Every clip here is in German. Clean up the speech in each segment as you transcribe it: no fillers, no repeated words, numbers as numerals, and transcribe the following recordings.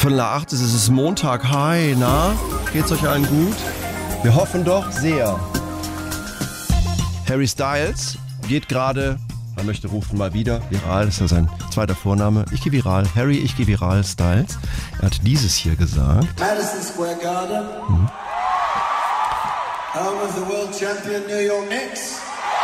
7:45, es ist Montag. Hi, na? Geht's euch allen gut? Wir hoffen doch sehr. Harry Styles geht gerade, man möchte rufen mal wieder, viral, das ist ja sein zweiter Vorname. Ich gehe viral, Harry, ich gehe viral, Styles. Er hat dieses hier gesagt. Madison Square Garden, home of the World Champion New York Knicks.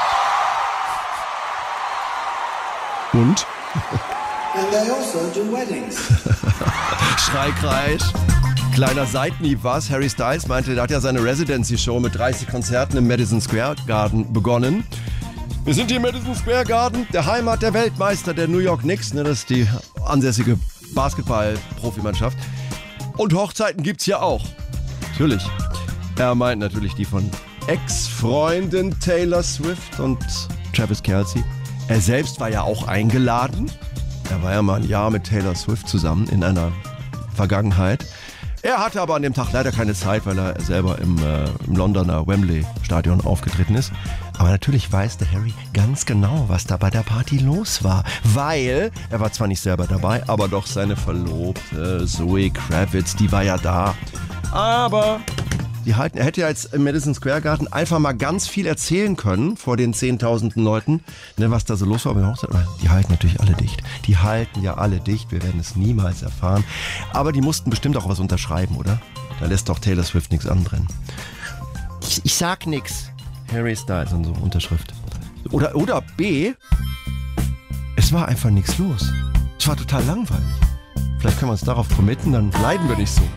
Und? And they also do weddings. Schreikreisch. Kleiner Seitenhieb war's. Harry Styles meinte, er hat ja seine Residency-Show mit 30 Konzerten im Madison Square Garden begonnen. Wir sind hier im Madison Square Garden, der Heimat der Weltmeister der New York Knicks. Ne, das ist die ansässige Basketball-Profimannschaft. Und Hochzeiten gibt's hier auch. Natürlich. Er meint natürlich die von Ex-Freundin Taylor Swift und Travis Kelce. Er selbst war ja auch eingeladen. Er war ja mal ein Jahr mit Taylor Swift zusammen in einer Vergangenheit. Er hatte aber an dem Tag leider keine Zeit, weil er selber im Londoner Wembley-Stadion aufgetreten ist. Aber natürlich weiß der Harry ganz genau, was da bei der Party los war. Weil, er war zwar nicht selber dabei, aber doch seine Verlobte Zoe Kravitz, die war ja da. Aber er hätte ja jetzt im Madison Square Garden einfach mal ganz viel erzählen können vor den 10.000 Leuten, ne, was da so los war. Aber die halten natürlich alle dicht. Die halten ja alle dicht. Wir werden es niemals erfahren. Aber die mussten bestimmt auch was unterschreiben, oder? Da lässt doch Taylor Swift nichts anbrennen. Ich sag nix. Harry Styles und so, Unterschrift. Oder B, es war einfach nichts los. Es war total langweilig. Vielleicht können wir uns darauf committen, dann leiden wir nicht so.